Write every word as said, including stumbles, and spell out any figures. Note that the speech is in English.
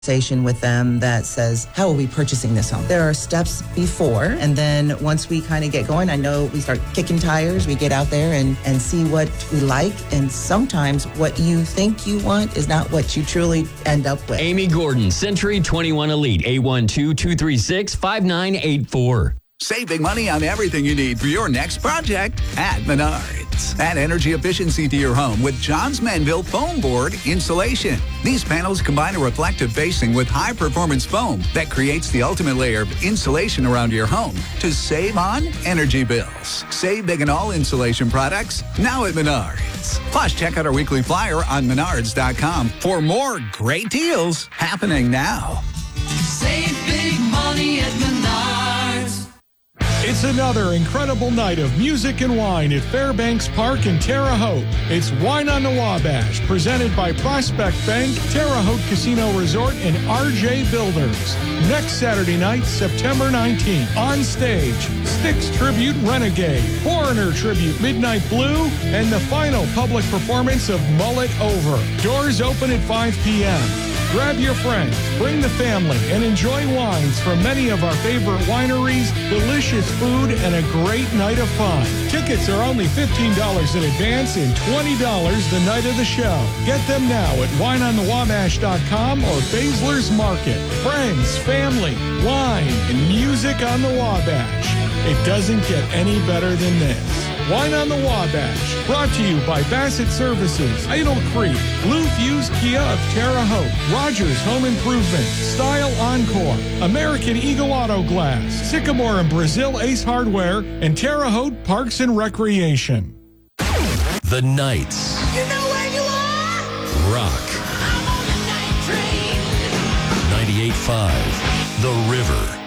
conversation with them that says, how are we purchasing this home? There are steps before, and then once we kind of get going, I know we start kicking tires, we get out there and, and see what we like, and sometimes what you think you want is not what you truly end up with. Amy Gordon, Century twenty-one Elite, eight one two, two three six, five nine eight four. Save big money on everything you need for your next project at Menards. Add energy efficiency to your home with Johns Manville Foam Board Insulation. These panels combine a reflective facing with high-performance foam that creates the ultimate layer of insulation around your home to save on energy bills. Save big on all insulation products now at Menards. Plus, check out our weekly flyer on menards dot com for more great deals happening now. Save big money at Menards. It's another incredible night of music and wine at Fairbanks Park in Terre Haute. It's Wine on the Wabash, presented by Prospect Bank, Terre Haute Casino Resort, and R J Builders. Next Saturday night, September nineteenth, on stage, Styx Tribute Renegade, Foreigner Tribute Midnight Blue, and the final public performance of Mullet Over. Doors open at five p.m. Grab your friends, bring the family, and enjoy wines from many of our favorite wineries, delicious food, and a great night of fun. Tickets are only fifteen dollars in advance and twenty dollars the night of the show. Get them now at wine on the wabash dot com or Baszler's Market. Friends, family, wine, and music on the Wabash. It doesn't get any better than this. Wine on the Wabash, brought to you by Bassett Services, Idle Creek, Blue Fuse Kia of Terre Haute, Rogers Home Improvement, Style Encore, American Eagle Auto Glass, Sycamore and Brazil Ace Hardware, and Terre Haute Parks and Recreation. The Knights. You know where you are? Rock. I'm on the night train. ninety-eight point five. The River.